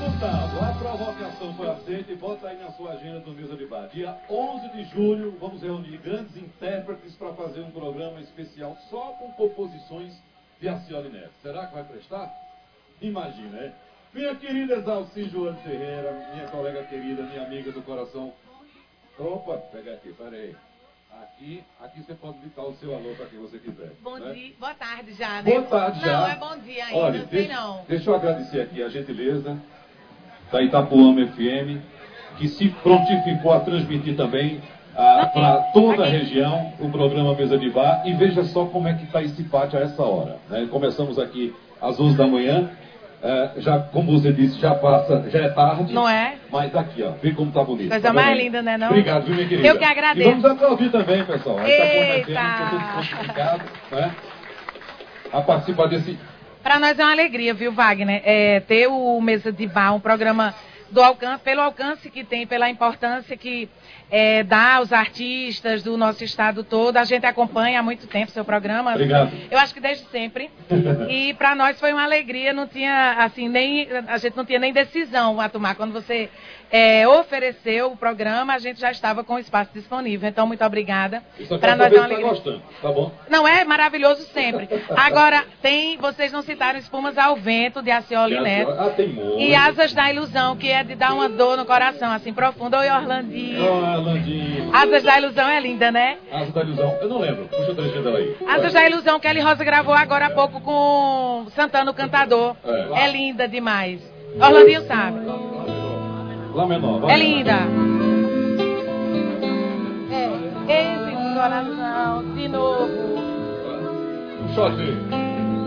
Deputado, a provocação foi aceita e bota aí na sua agenda do Mesa de Bar. Dia 11 de julho, vamos reunir grandes intérpretes para fazer um programa especial só com composições de Acioli Neto. Será que vai prestar? Imagina, é? Minha querida Exalci Joane Ferreira, minha colega querida, minha amiga do coração. Opa, pega aqui, peraí. Aqui você pode ditar o seu alô para quem você quiser. Bom né? dia, boa tarde já, né? Boa tarde já. Não, é bom dia ainda, Olha, não sei não. Deixa eu agradecer aqui a gentileza da Itapuama FM, que se prontificou a transmitir também para toda a região o programa Mesa de Bar. E veja só como é que está esse pátio a essa hora. Né? Começamos aqui às 11 da manhã. Já, como você disse, já é tarde. Não é? Mas aqui, ó, vê como tá bonito. Coisa mais linda, né, não? Obrigado, viu, minha querida? Eu que agradeço. E vamos aplaudir também, pessoal. Eita! Né? A participar desse... Para nós é uma alegria, viu, Wagner? Ter o Mesa de Bar, um programa pelo alcance que tem, pela importância que dá aos artistas do nosso estado todo. A gente acompanha há muito tempo o seu programa. Obrigado. Eu acho que desde sempre. E para nós foi uma alegria, não tinha, assim, a gente não tinha nem decisão a tomar. Quando você ofereceu o programa, a gente já estava com o espaço disponível. Então, muito obrigada. Para nós é uma alegria. Gostando, tá bom? Não é maravilhoso sempre. Agora, vocês não citaram Espumas ao Vento, de Acioli Neto. Tem muito. E Asas da Ilusão, que é de dar uma dor no coração, assim, profunda. Oi, Orlandinho. Orlandinho. Asas da Ilusão é linda, né? Asas da Ilusão, eu não lembro. Puxa o trechinho dela aí. Asas da Ilusão, Kelly Rosa gravou agora há pouco com Santana, o cantador. É linda demais. Orlandinho sabe. Lá menor. É linda. Esse coração, de novo. Um shot.